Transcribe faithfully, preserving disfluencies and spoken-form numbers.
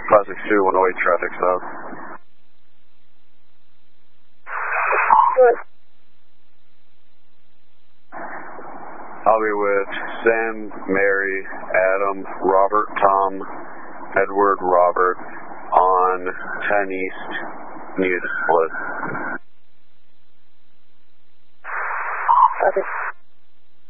five six two, one oh eight, traffic stop. Good. I'll be with Sam, Mary, Adam, Robert, Tom, Edward, Robert on ten East, near the split.